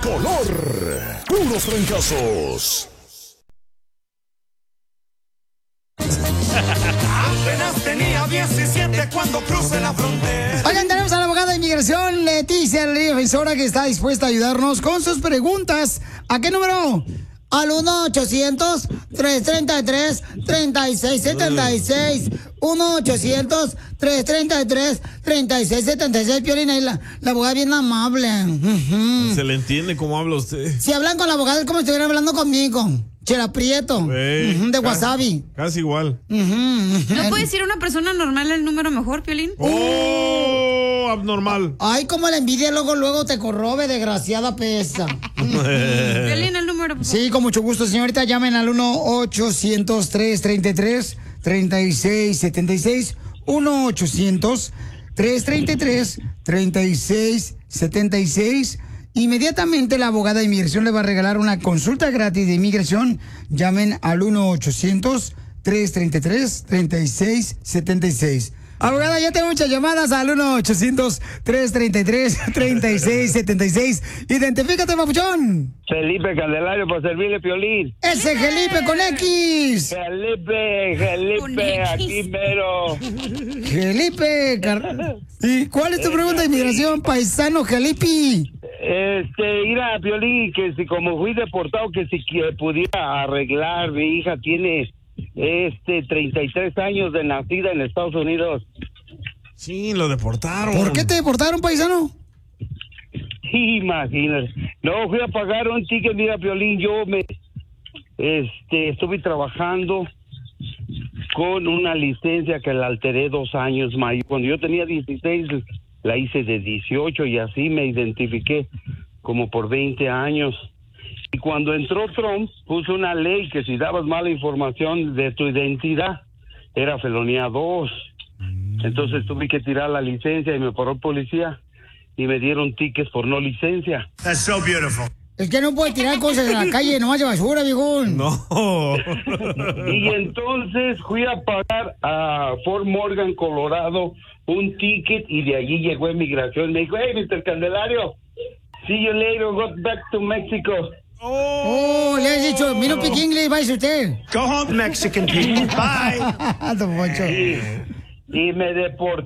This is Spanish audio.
Color. Puros fracasos. Apenas tenía 17 cuando crucé la frontera. Oigan, tenemos a la abogada de inmigración, Leticia, la defensora, que está dispuesta a ayudarnos con sus preguntas. ¿A qué número? Al 1-800-333-3676. 1-800-333-3676. Piolín, la abogada bien amable. Se le entiende cómo habla usted. Si hablan con la abogada es como si estuvieran hablando conmigo. Chela Prieto, de wasabi. Casi igual. ¿No puede decir una persona normal el número mejor, Piolín? ¡Oh! Abnormal. Ay, como la envidia luego te corrobe, desgraciada pesa. Piolín, el número, por favor. Sí, con mucho gusto, señorita. Llamen al 1-800-333-3676. 1-800-333-3676. Inmediatamente la abogada de inmigración le va a regalar una consulta gratis de inmigración. Llamen al 1-800-333-3676. Abogada, ya tengo muchas llamadas al 1-800-333-3676. Identifícate, papuchón. Felipe Candelario, para servirle, Piolín. Ese Felipe con X. Felipe, aquí mero. Felipe, ¿y cuál es tu pregunta de inmigración, paisano Felipe? Mira, Piolín, que si como fui deportado, que si pudiera arreglar, mi hija tiene 33 años de nacida en Estados Unidos. Sí, lo deportaron. ¿Por qué te deportaron, paisano? Imagínate. No, fui a pagar un ticket, mira, Piolín, yo estuve trabajando con una licencia que la alteré 2 años más. Cuando yo tenía 16, la hice de 18 y así me identifiqué como por 20 años. Y cuando entró Trump, puso una ley que si dabas mala información de tu identidad, era felonía 2. Entonces tuve que tirar la licencia y me paró el policía y me dieron tickets por no licencia. That's so beautiful. Es que no puede tirar cosas en la calle, nomás de basura, viejón. No. Y entonces fui a pagar a Fort Morgan, Colorado, un ticket y de allí llegó inmigración. Me dijo, hey, Mr. Candelario, see you later, go back to Mexico. Oh, le has dicho, mira, pick English, vaya usted. Go home, Mexican people. Bye. Don Poncho. Y me deportó.